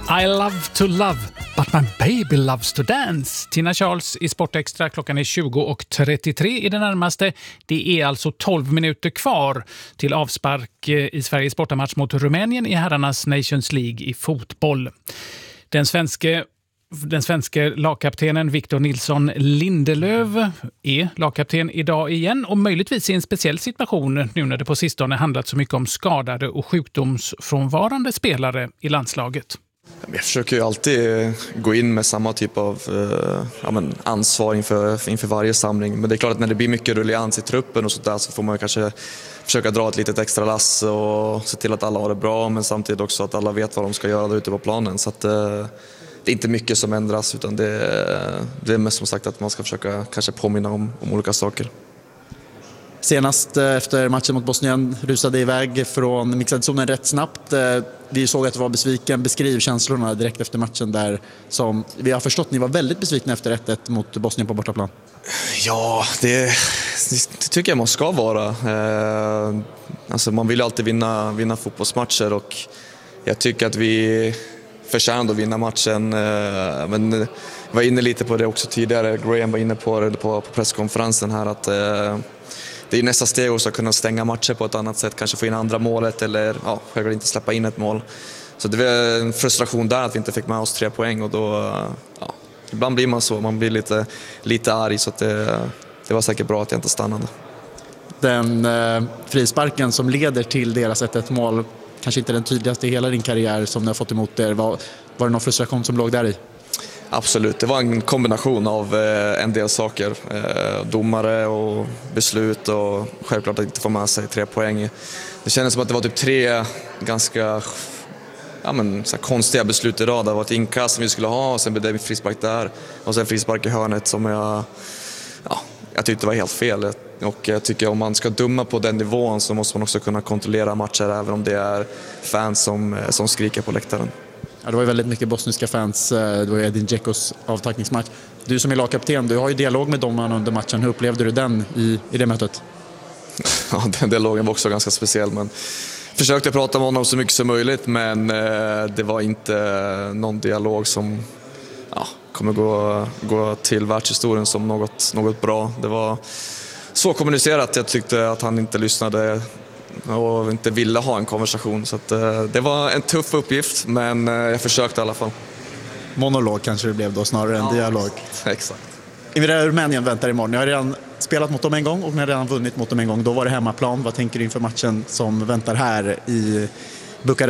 I love to love, but my baby loves to dance. Tina Charles i Sportextra. Klockan är 20:33 i det närmaste. Det är alltså 12 minuter kvar till avspark i Sveriges bortamatch mot Rumänien i herrarnas Nations League i fotboll. Den svenska lagkaptenen Victor Nilsson Lindelöf är lagkapten idag igen och möjligtvis i en speciell situation nu när det på sistone handlat så mycket om skadade och sjukdomsfrånvarande spelare i landslaget. Jag försöker ju alltid gå in med samma typ av ansvar inför varje samling. Men det är klart att när det blir mycket rullians i truppen och sånt där så får man kanske försöka dra ett litet extra lass och se till att alla har det bra, men samtidigt också att alla vet vad de ska göra där ute på planen. Så att, det är inte mycket som ändras, utan det är mest som sagt att man ska försöka kanske påminna om olika saker. Senast efter matchen mot Bosnien rusade iväg från mixade zonen rätt snabbt. Vi såg att det var besviken. Beskriv känslorna direkt efter matchen där, som vi har förstått ni var väldigt besvikna efter 1-1 mot Bosnien på bortaplan. Ja, det tycker jag man ska vara. Alltså man vill ju alltid vinna fotbollsmatcher och jag tycker att vi förtjänade att vinna matchen. Men jag var inne lite på det också tidigare. Graham var inne på det på presskonferensen här att det är nästa steg också att kunna stänga matcher på ett annat sätt. Kanske få in andra målet eller självklart inte släppa in ett mål. Så det var en frustration där att vi inte fick med oss 3 poäng. Och då, ibland blir man så. Man blir lite arg, så att det var säkert bra att jag inte stannade. Den frisparken som leder till deras 1-1 mål, kanske inte den tydligaste i hela din karriär som ni har fått emot er. Var det någon frustration som låg där i? Absolut, det var en kombination av en del saker. Domare och beslut och självklart att inte få med sig 3 poäng. Det kändes som att det var typ 3 ganska så konstiga beslut i rad. Det var ett inkast som vi skulle ha och sen blev det en frispark där. Och sen frispark i hörnet som jag tyckte var helt fel. Och jag tycker om man ska döma på den nivån så måste man också kunna kontrollera matcher även om det är fans som skriker på läktaren. Ja, det var ju väldigt mycket bosniska fans. Det var ju Edin Džekos avtackningsmatch. Du som är lagkapten, du har ju dialog med domaren under matchen. Hur upplevde du den i det mötet? Ja, den dialogen var också ganska speciell. Men försökte prata med honom så mycket som möjligt, men det var inte någon dialog som kommer gå till världshistorien som något bra. Det var så kommunicerat. Jag tyckte att han inte lyssnade och inte ville ha en konversation. Så att, det var en tuff uppgift, men jag försökte i alla fall. Monolog kanske det blev då snarare än dialog. Exakt. Rumänien väntar imorgon. Ni har redan spelat mot dem en gång och ni har redan vunnit mot dem en gång. Då var det hemmaplan. Vad tänker du inför matchen som väntar här i Bukarest?